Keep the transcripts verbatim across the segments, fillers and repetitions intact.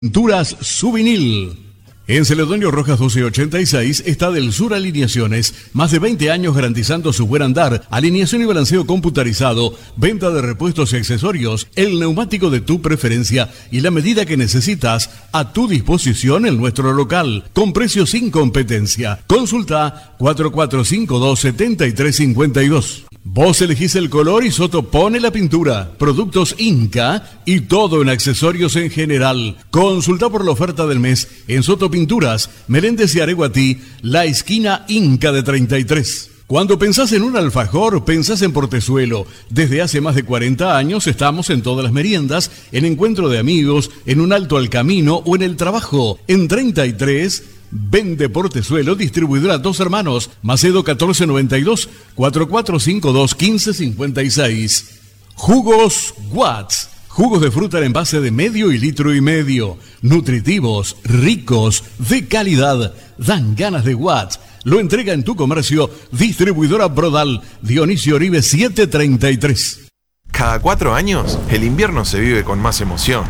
Pinturas Souvenir. En Celedonio Rojas doce ochenta y seis está Del Sur Alineaciones, más de veinte años garantizando su buen andar, alineación y balanceo computarizado, venta de repuestos y accesorios, el neumático de tu preferencia y la medida que necesitas a tu disposición en nuestro local, con precios sin competencia. Consulta cuatro cuatro cinco dos, siete tres cinco dos. Vos elegís el color y Soto pone la pintura. Productos Inca y todo en accesorios en general. Consulta por la oferta del mes en Soto Pinturas, Meléndez y Areguatí, la esquina Inca de treinta y tres. Cuando pensás en un alfajor, pensás en Portezuelo. Desde hace más de cuarenta años estamos en todas las meriendas, en encuentro de amigos, en un alto al camino o en el trabajo. En treinta y tres... Vende Portezuelo, distribuidora Dos Hermanos, Macedo catorce noventa y dos, cuatro cuatro cinco dos, uno cinco cinco seis. Jugos Watts, jugos de fruta en envase de medio y litro y medio, nutritivos, ricos, de calidad, dan ganas de Watts. Lo entrega en tu comercio, distribuidora Brodal, Dionisio Oribe setecientos treinta y tres. Cada cuatro años, el invierno se vive con más emoción.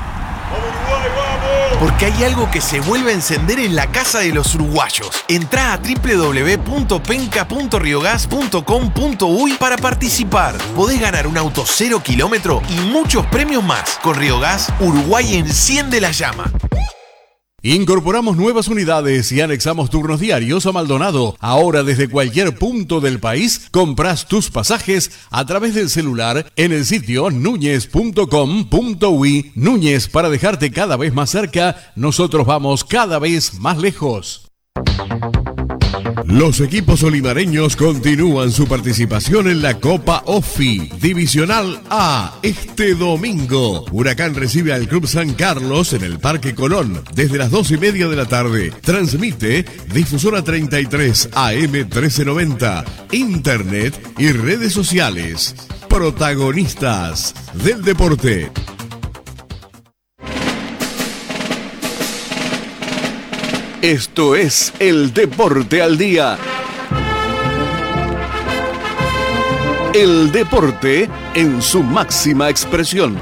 Porque hay algo que se vuelve a encender en la casa de los uruguayos. Entrá a doble u doble u doble u punto penca punto riogas punto com punto uy para participar. Podés ganar un auto cero kilómetro y muchos premios más. Con Riogas, Uruguay enciende la llama. Incorporamos nuevas unidades y anexamos turnos diarios a Maldonado. Ahora desde cualquier punto del país compras tus pasajes a través del celular en el sitio núñez punto com punto uy. Núñez, para dejarte cada vez más cerca, nosotros vamos cada vez más lejos. Los equipos olivareños continúan su participación en la Copa OFI Divisional A este domingo. Huracán recibe al Club San Carlos en el Parque Colón desde las dos y media de la tarde. Transmite Difusora treinta y tres A M trece noventa, Internet y redes sociales. Protagonistas del deporte. Esto es el Deporte al Día. El deporte en su máxima expresión.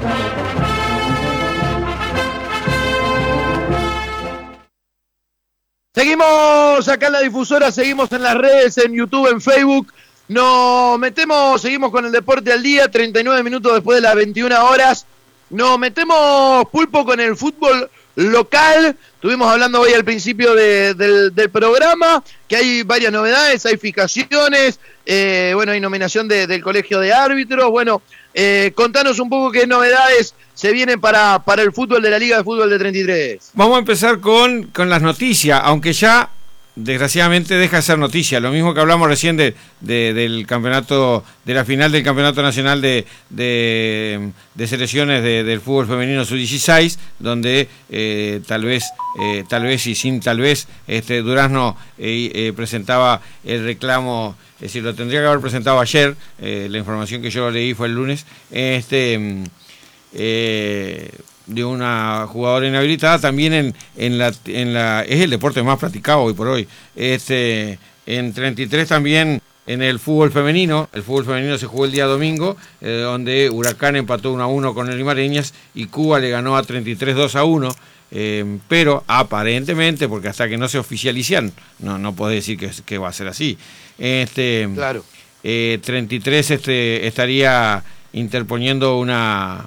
Seguimos acá en la difusora, seguimos en las redes, en YouTube, en Facebook. Nos metemos, seguimos con el Deporte al Día, treinta y nueve minutos después de las veintiuna horas. Nos metemos, Pulpo, con el fútbol local. Estuvimos hablando hoy al principio de, del, del programa que hay varias novedades, hay fijaciones, eh, bueno, hay nominación de, del colegio de árbitros. Bueno, eh, contanos un poco qué novedades se vienen para, para el fútbol de la Liga de Fútbol de treinta y tres. Vamos a empezar con, con las noticias, aunque ya desgraciadamente deja de ser noticia, lo mismo que hablamos recién de, de, del campeonato, de la final del campeonato nacional de, de, de selecciones de, del fútbol femenino sub dieciséis, donde eh, tal vez, eh, tal vez y sin tal vez, este Durazno eh, eh, presentaba el reclamo, es decir, lo tendría que haber presentado ayer, eh, la información que yo leí fue el lunes, este eh, de una jugadora inhabilitada, también en, en, la, en la es el deporte más practicado hoy por hoy. Este, en treinta y tres también en el fútbol femenino, el fútbol femenino se jugó el día domingo, eh, donde Huracán empató uno a uno con el Limareñas y Cuba le ganó a treinta y tres dos a uno, eh, pero aparentemente, porque hasta que no se oficializan, no, no podés decir que, que va a ser así. Este, claro. eh, treinta y tres este, estaría interponiendo una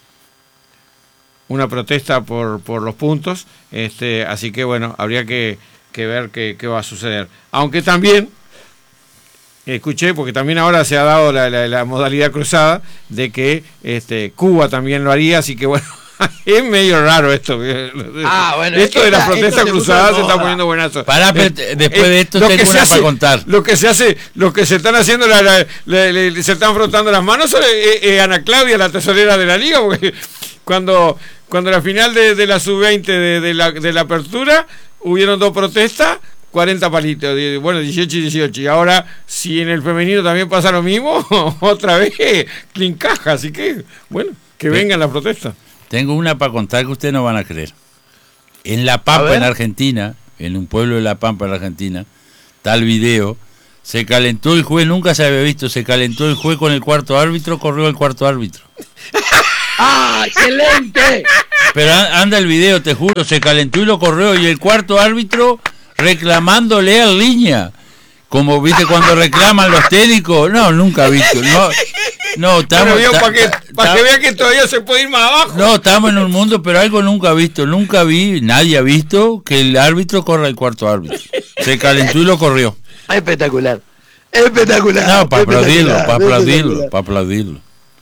una protesta por, por los puntos, este, así que bueno, habría que, que ver qué, qué va a suceder. Aunque también, escuché, porque también ahora se ha dado la, la, la modalidad cruzada, de que este, Cuba también lo haría, así que bueno, es medio raro esto. Ah, bueno, esto de la protesta cruzada se está poniendo buenazo. Pará, eh, después eh, de esto lo tengo que se una hace, para contar. Lo que se hace, lo que se están haciendo, la, la, la, la, se están frotando las manos, es eh, eh, Ana Claudia, la tesorera de la liga, porque cuando, cuando la final de, de la sub veinte de, de, la, de la apertura, hubieron dos protestas, cuarenta palitos, bueno, dieciocho y dieciocho, y ahora, si en el femenino también pasa lo mismo, otra vez, clincaja, así que, bueno, que vengan las protestas. Tengo una para contar que ustedes no van a creer. En La Pampa, en Argentina, en un pueblo de La Pampa, en Argentina, tal video, se calentó el juez, nunca se había visto, se calentó el juez con el cuarto árbitro, corrió el cuarto árbitro. ¡Ah, excelente! pero anda el video, te juro, se calentó y lo corrió, y el cuarto árbitro reclamándole al línea. Como viste cuando reclaman los técnicos, no, nunca he visto, no, no, estamos, pero para que, ta, pa ta, que vea que todavía se puede ir más abajo. No, estamos en un mundo, pero algo nunca he visto, nunca vi, nadie ha visto que el árbitro corra el cuarto árbitro. Se calentó y lo corrió. Espectacular, espectacular. No, para aplaudirlo, para aplaudirlo, para aplaudirlo.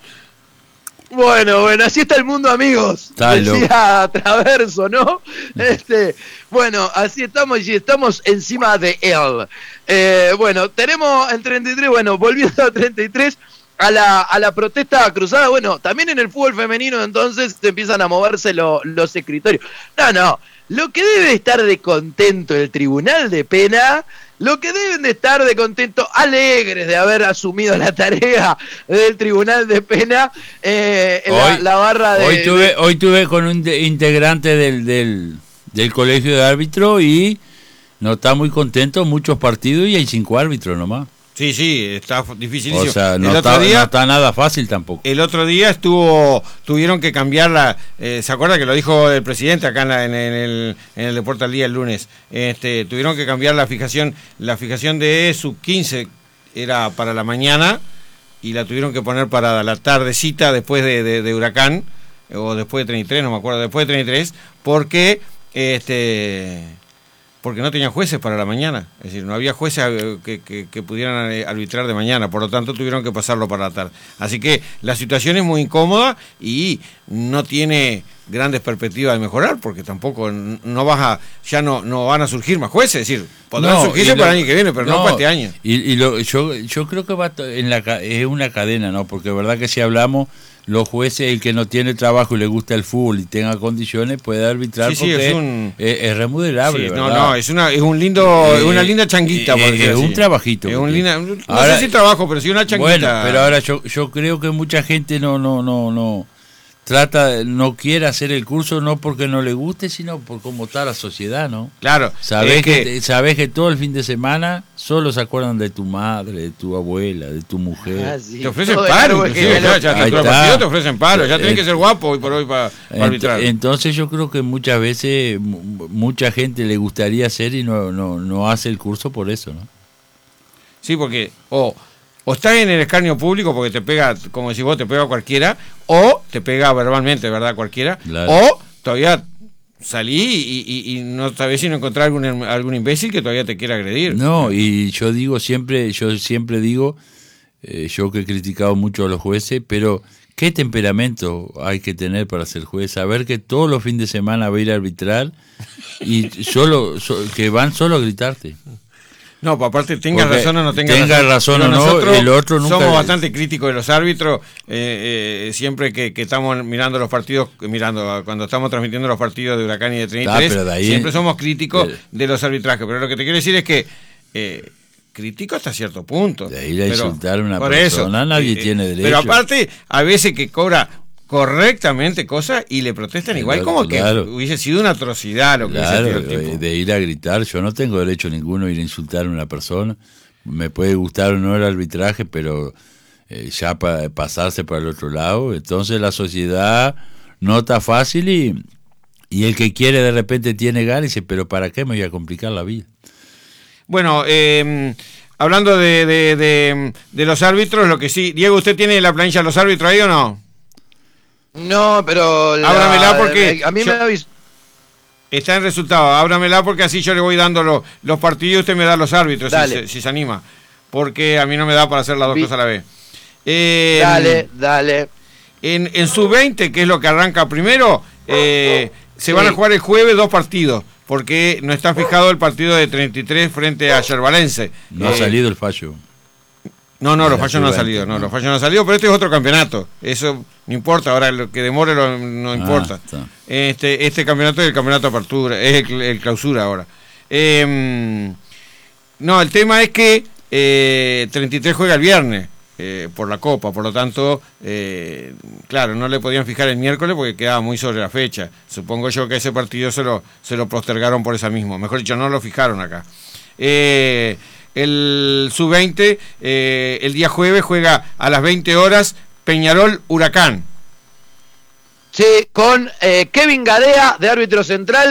Bueno, bueno, así está el mundo, amigos. Está Decía Traverso, ¿no? Este, bueno, así estamos y estamos encima de él. Eh, bueno, tenemos el treinta y tres, bueno, volviendo a treinta y tres, a la, a la protesta cruzada. Bueno, también en el fútbol femenino entonces empiezan a moverse lo, los escritorios. No, no, lo que debe estar de contento el Tribunal de Pena, lo que deben de estar de contento, alegres de haber asumido la tarea del Tribunal de Pena, eh, hoy, la, la barra de... Hoy tuve, de... hoy tuve con un de, integrante del, del, del colegio de árbitro y no está muy contento, muchos partidos y hay cinco árbitros nomás. Sí, sí, está dificilísimo. O sea, no, el está, otro día, no está nada fácil tampoco. El otro día estuvo, tuvieron que cambiar la, eh, ¿se acuerda que lo dijo el presidente acá en, la, en, en el en el Deporte al Día el lunes? Este, tuvieron que cambiar la fijación, la fijación de sub quince era para la mañana y la tuvieron que poner para la tardecita después de, de, de Huracán, o después de treinta y tres, no me acuerdo, después de treinta y tres, porque este porque no tenían jueces para la mañana, es decir, no había jueces que, que, que pudieran arbitrar de mañana, por lo tanto tuvieron que pasarlo para la tarde. Así que la situación es muy incómoda y no tiene grandes perspectivas de mejorar, porque tampoco no vas a, ya no, no van a surgir más jueces, es decir, podrán no, surgirse para el año que viene, pero no, no para este año. Y, y lo, yo, yo creo que va en la, es una cadena, ¿no? Porque es verdad que si hablamos, los jueces, el que no tiene trabajo y le gusta el fútbol y tenga condiciones, puede arbitrar, sí, porque sí, es, un... es, es remodelable. Sí, no, no, es una, es un lindo, eh, es una linda changuita. Eh, es un trabajito. Es un linda, no ahora, sé si trabajo, pero sí una changuita. Bueno, pero ahora yo, yo creo que mucha gente no, no, no, no trata, no quiere hacer el curso no porque no le guste, sino por cómo está la sociedad, ¿no? Claro. Sabés que, que sabés que todo el fin de semana solo se acuerdan de tu madre, de tu abuela, de tu mujer. Ah, sí. Te ofrecen palo, ya, ya, ya te, partido te ofrecen palo, ya tenés que ser guapo hoy por hoy para pa arbitrar. Entonces yo creo que muchas veces mucha gente le gustaría hacer y no, no, no hace el curso por eso, ¿no? Sí, porque o O estás en el escarnio público porque te pega, como decís vos, te pega cualquiera, o te pega verbalmente, ¿verdad? Cualquiera, claro. O todavía salí y, y, y no sabés si no encontrar algún, algún imbécil que todavía te quiera agredir. No, y yo digo siempre, yo siempre digo, eh, yo que he criticado mucho a los jueces, pero ¿qué temperamento hay que tener para ser juez? Saber que todos los fines de semana va a ir a arbitrar y solo so, que van solo a gritarte. No, pues aparte, tenga razón o no tenga, tenga razón, razón o no, nosotros el otro nunca... somos bastante críticos de los árbitros, eh, eh, siempre que, que estamos mirando los partidos, mirando cuando estamos transmitiendo los partidos de Huracán y de treinta y tres, ah, de ahí, siempre somos críticos de, de los arbitrajes, pero lo que te quiero decir es que eh, crítico hasta cierto punto. De ir a insultar a una persona, eso, nadie eh, tiene derecho. Pero aparte, a veces que cobra correctamente cosas y le protestan igual, claro, como claro. que hubiese sido una atrocidad lo que claro, hubiese sido el tipo. De ir a gritar, yo no tengo derecho ninguno a ir a insultar a una persona, me puede gustar o no el arbitraje, pero eh, ya para pasarse para el otro lado, entonces la sociedad no está fácil y, y el que quiere de repente tiene ganas y dice, pero ¿para qué me voy a complicar la vida? Bueno, eh, hablando de, de, de, de los árbitros, lo que sí, Diego, ¿usted tiene la planilla de los árbitros ahí o no? No, pero... La, ábramela porque... A mí yo, me avisó. Está en resultado, ábramela porque así yo le voy dando los, los partidos y usted me da los árbitros, si se, si se anima. Porque a mí no me da para hacer las dos Vi. cosas a la vez. Eh, dale, dale. En, en sub veinte, que es lo que arranca primero, eh, se sí. van a jugar el jueves dos partidos, porque no está fijado el partido de treinta y tres frente a Yerbalense. No eh, ha salido el fallo. No, no, los fallos no han salido, no, los fallos no han salido, pero este es otro campeonato, eso no importa, ahora lo que demore lo, no importa. Ah, este este campeonato es el campeonato de apertura, es el, el clausura ahora. Eh, no, el tema es que eh, treinta y tres juega el viernes eh, por la Copa, por lo tanto, eh, claro, no le podían fijar el miércoles porque quedaba muy sobre la fecha. Supongo yo que ese partido se lo, se lo postergaron por esa misma, mejor dicho, no lo fijaron acá. Eh... El sub veinte, eh, el día jueves juega a las veinte horas Peñarol Huracán. Sí, con eh, Kevin Gadea de árbitro central.